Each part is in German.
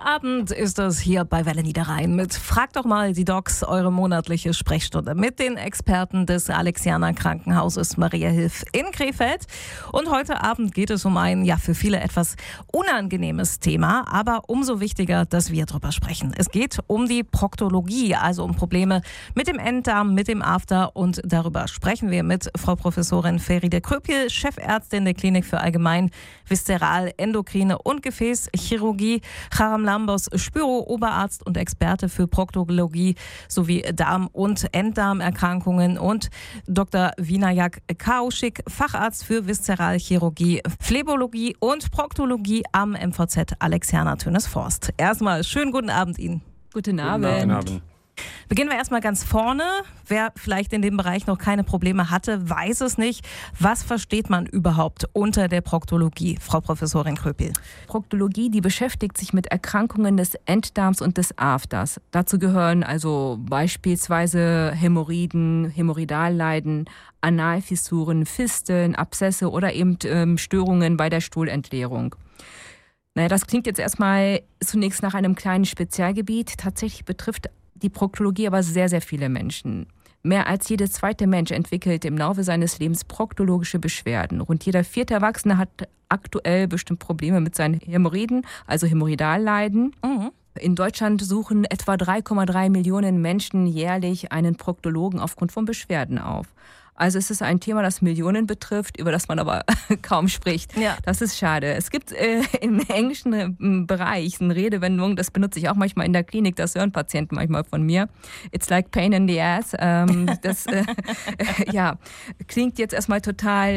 Abend ist es hier bei Welle Niederrhein mit Frag doch mal die Docs, eure monatliche Sprechstunde mit den Experten des Alexianer Krankenhauses Maria Hilf in Krefeld. Und heute Abend geht es um ein, für viele etwas unangenehmes Thema, aber umso wichtiger, dass wir drüber sprechen. Es geht um die Proktologie, also um Probleme mit dem Enddarm, mit dem After, und darüber sprechen wir mit Frau Professorin Feride Kröpje, Chefärztin der Klinik für Allgemein, Viszeral, Endokrine und Gefäßchirurgie, Charam Lambos, Spüro, Oberarzt und Experte für Proktologie sowie Darm- und Enddarmerkrankungen, und Dr. Vinayak Kaushik, Facharzt für Viszeralchirurgie, Phlebologie und Proktologie am MVZ Alexianer Tönesforst. Erstmal schönen guten Abend Ihnen. Guten Abend. Guten Abend. Beginnen wir erstmal ganz vorne. Wer vielleicht in dem Bereich noch keine Probleme hatte, weiß es nicht. Was versteht man überhaupt unter der Proktologie, Frau Professorin Kröpje? Proktologie, die beschäftigt sich mit Erkrankungen des Enddarms und des Afters. Dazu gehören also beispielsweise Hämorrhoiden, Hämorrhoidalleiden, Analfissuren, Fisteln, Abszesse oder eben Störungen bei der Stuhlentleerung. Naja, das klingt jetzt erstmal zunächst nach einem kleinen Spezialgebiet. Tatsächlich betrifft die Proktologie aber sehr, sehr viele Menschen. Mehr als jeder zweite Mensch entwickelt im Laufe seines Lebens proktologische Beschwerden. Rund jeder vierte Erwachsene hat aktuell bestimmt Probleme mit seinen Hämorrhoiden, also Hämorrhoidalleiden. In Deutschland suchen etwa 3,3 Millionen Menschen jährlich einen Proktologen aufgrund von Beschwerden auf. Also es ist ein Thema, das Millionen betrifft, über das man aber kaum spricht. Ja. Das ist schade. Es gibt im englischen Bereich eine Redewendung, das benutze ich auch manchmal in der Klinik, das hören Patienten manchmal von mir. It's like pain in the ass. Das klingt jetzt erstmal total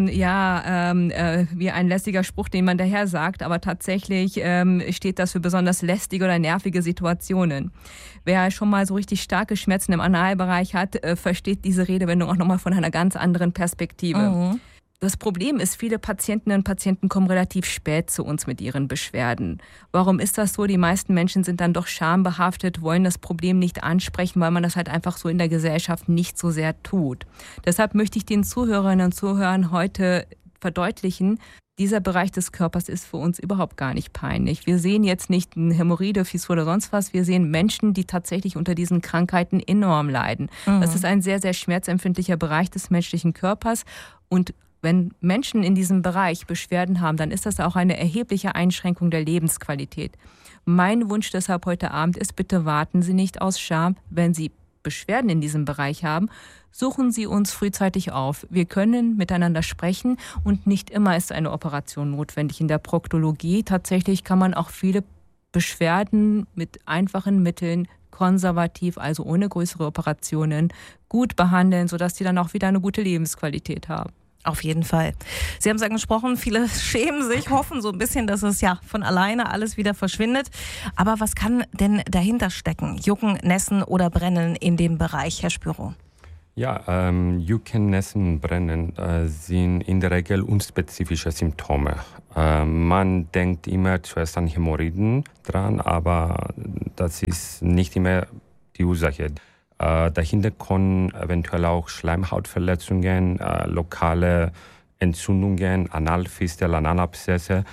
wie ein lästiger Spruch, den man daher sagt, aber tatsächlich steht das für besonders lästige oder nervige Situationen. Wer schon mal so richtig starke Schmerzen im Analbereich hat, versteht diese Redewendung auch nochmal von einer ganz anderen Perspektive. Das Problem ist, viele Patientinnen und Patienten kommen relativ spät zu uns mit ihren Beschwerden. Warum ist das so? Die meisten Menschen sind dann doch schambehaftet, wollen das Problem nicht ansprechen, weil man das halt einfach so in der Gesellschaft nicht so sehr tut. Deshalb möchte ich den Zuhörerinnen und Zuhörern heute verdeutlichen, dieser Bereich des Körpers ist für uns überhaupt gar nicht peinlich. Wir sehen jetzt nicht eine Hämorrhoide, Fissur oder sonst was. Wir sehen Menschen, die tatsächlich unter diesen Krankheiten enorm leiden. Das ist ein sehr, sehr schmerzempfindlicher Bereich des menschlichen Körpers. Und wenn Menschen in diesem Bereich Beschwerden haben, dann ist das auch eine erhebliche Einschränkung der Lebensqualität. Mein Wunsch deshalb heute Abend ist, bitte warten Sie nicht aus Scham, wenn Sie Beschwerden in diesem Bereich haben, suchen Sie uns frühzeitig auf. Wir können miteinander sprechen und nicht immer ist eine Operation notwendig in der Proktologie. Tatsächlich kann man auch viele Beschwerden mit einfachen Mitteln konservativ, also ohne größere Operationen, gut behandeln, sodass sie dann auch wieder eine gute Lebensqualität haben. Auf jeden Fall. Sie haben es angesprochen, viele schämen sich, hoffen so ein bisschen, dass es von alleine alles wieder verschwindet. Aber was kann denn dahinter stecken? Jucken, Nässen oder Brennen in dem Bereich, Herr Spüro? Ja, Jucken, Nässen, Brennen sind in der Regel unspezifische Symptome. Man denkt immer zuerst an Hämorrhoiden dran, aber das ist nicht immer die Ursache. Dahinter können eventuell auch Schleimhautverletzungen, lokale Entzündungen, Analfistel, Analabszesse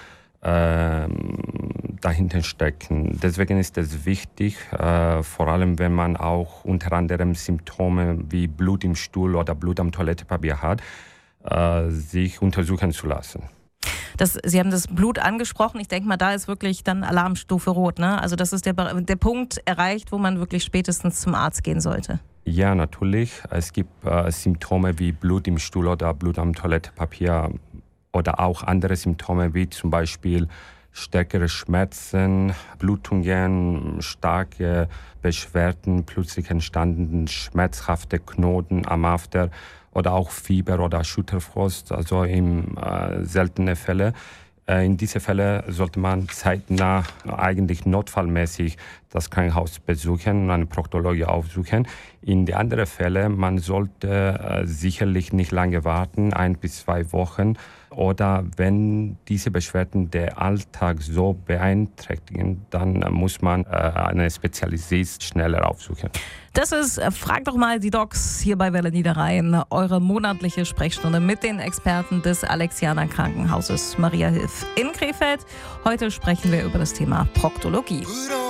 dahinter stecken. Deswegen ist es wichtig, vor allem wenn man auch unter anderem Symptome wie Blut im Stuhl oder Blut am Toilettenpapier hat, sich untersuchen zu lassen. Sie haben das Blut angesprochen. Ich denke mal, da ist wirklich dann Alarmstufe Rot, ne? Also das ist der Punkt erreicht, wo man wirklich spätestens zum Arzt gehen sollte. Ja, natürlich. Es gibt Symptome wie Blut im Stuhl oder Blut am Toilettenpapier oder auch andere Symptome wie zum Beispiel stärkere Schmerzen, Blutungen, starke Beschwerden, plötzlich entstandene schmerzhafte Knoten am After oder auch Fieber oder Schüttelfrost, also in seltenen Fällen. In diesen Fällen sollte man zeitnah, eigentlich notfallmäßig, das Krankenhaus besuchen und eine Proktologie aufsuchen. In den anderen Fällen, man sollte sicherlich nicht lange warten, 1 bis 2 Wochen, Oder wenn diese Beschwerden den Alltag so beeinträchtigen, dann muss man einen Spezialist schneller aufsuchen. Das ist Frag doch mal die Docs hier bei Welle Niederrhein. Eure monatliche Sprechstunde mit den Experten des Alexianer Krankenhauses Maria Hilf in Krefeld. Heute sprechen wir über das Thema Proktologie.